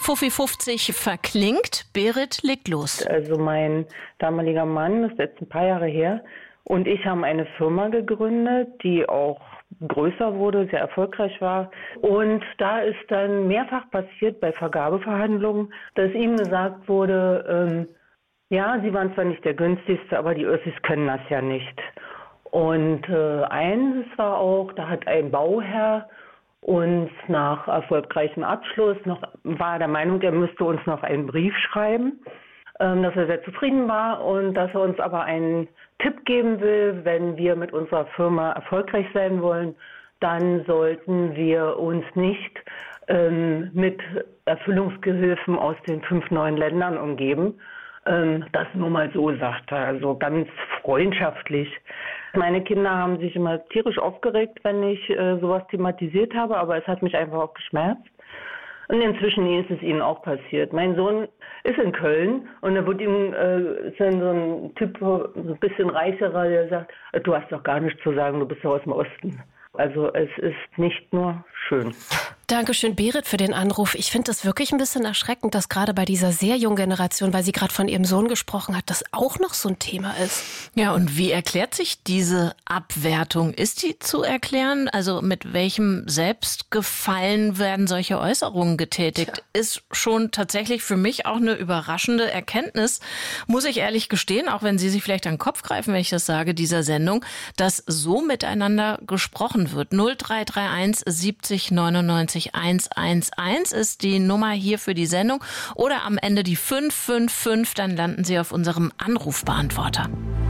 Fuffi-50 verklingt. Berit legt los. Also mein damaliger Mann, das ist jetzt ein paar Jahre her, und ich haben eine Firma gegründet, die auch größer wurde, sehr erfolgreich war. Und da ist dann mehrfach passiert bei Vergabeverhandlungen, dass ihm gesagt wurde, ja, Sie waren zwar nicht der günstigste, aber die Össis können das ja nicht. Und eines war auch, da hat ein Bauherr uns nach erfolgreichem Abschluss war der Meinung, er müsste uns noch einen Brief schreiben, dass er sehr zufrieden war und dass er uns aber einen Tipp geben will, wenn wir mit unserer Firma erfolgreich sein wollen, dann sollten wir uns nicht mit Erfüllungsgehilfen aus den 5 neuen Ländern umgeben. Das nur mal so, sagt er, also ganz freundschaftlich. Meine Kinder haben sich immer tierisch aufgeregt, wenn ich sowas thematisiert habe, aber es hat mich einfach auch geschmerzt. Und inzwischen ist es ihnen auch passiert. Mein Sohn ist in Köln und da wird ihm ist dann so ein Typ, so ein bisschen reicherer, der sagt, du hast doch gar nichts zu sagen, du bist ja aus dem Osten. Also es ist nicht nur schön. Dankeschön, Berit, für den Anruf. Ich finde das wirklich ein bisschen erschreckend, dass gerade bei dieser sehr jungen Generation, weil sie gerade von ihrem Sohn gesprochen hat, das auch noch so ein Thema ist. Ja, und wie erklärt sich diese Abwertung? Ist die zu erklären? Also mit welchem Selbstgefallen werden solche Äußerungen getätigt? Ist schon tatsächlich für mich auch eine überraschende Erkenntnis, muss ich ehrlich gestehen, auch wenn Sie sich vielleicht an den Kopf greifen, wenn ich das sage, dieser Sendung, dass so miteinander gesprochen wird. 0331 70 99 111 ist die Nummer hier für die Sendung oder am Ende die 555, dann landen Sie auf unserem Anrufbeantworter.